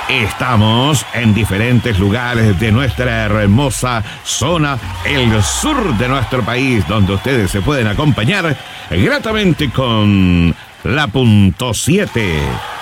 Estamos en diferentes lugares de nuestra hermosa zona, el sur de nuestro país, donde ustedes se pueden acompañar gratamente con la .7.